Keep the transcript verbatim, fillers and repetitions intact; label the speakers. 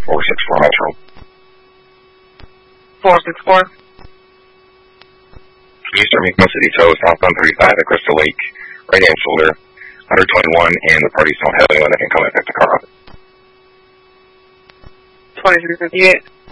Speaker 1: four six four Metro.
Speaker 2: four six four.
Speaker 1: Eastern Macon City Tow, southbound thirty-five at Crystal Lake, right hand shoulder, one twenty-one, and the parties don't have anyone that can come and pick the car up.
Speaker 2: twenty-three fifty-eight.